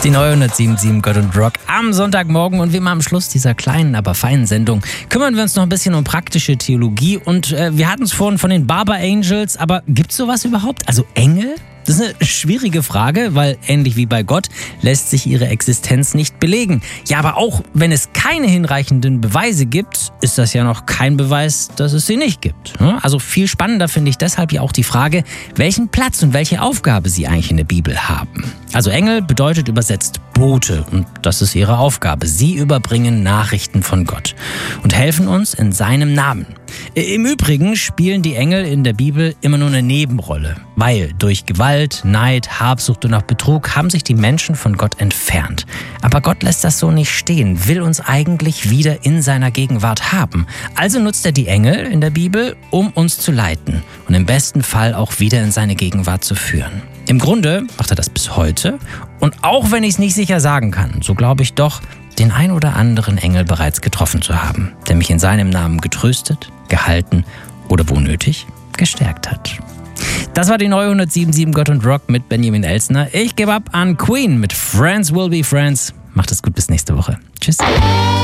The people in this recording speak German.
Die neue 107.7 Gott und Rock am Sonntagmorgen und wie immer am Schluss dieser kleinen, aber feinen Sendung kümmern wir uns noch ein bisschen um praktische Theologie und wir hatten es vorhin von den Barber Angels, aber gibt's sowas überhaupt? Also Engel? Das ist eine schwierige Frage, weil ähnlich wie bei Gott lässt sich ihre Existenz nicht belegen. Ja, aber auch wenn es keine hinreichenden Beweise gibt, ist das ja noch kein Beweis, dass es sie nicht gibt. Also viel spannender finde ich deshalb ja auch die Frage, welchen Platz und welche Aufgabe sie eigentlich in der Bibel haben. Also Engel bedeutet übersetzt Bote und das ist ihre Aufgabe. Sie überbringen Nachrichten von Gott und helfen uns in seinem Namen. Im Übrigen spielen die Engel in der Bibel immer nur eine Nebenrolle, weil durch Gewalt, Neid, Habsucht und auch Betrug haben sich die Menschen von Gott entfernt. Aber Gott lässt das so nicht stehen, will uns eigentlich wieder in seiner Gegenwart haben. Also nutzt er die Engel in der Bibel, um uns zu leiten und im besten Fall auch wieder in seine Gegenwart zu führen. Im Grunde macht er das bis heute und auch wenn ich es nicht sicher sagen kann, so glaube ich doch, den ein oder anderen Engel bereits getroffen zu haben, der mich in seinem Namen getröstet, gehalten oder wo nötig gestärkt hat. Das war die neue 107.7 Gott und Rock mit Benjamin Elsner. Ich gebe ab an Queen mit Friends Will Be Friends. Macht es gut, bis nächste Woche. Tschüss.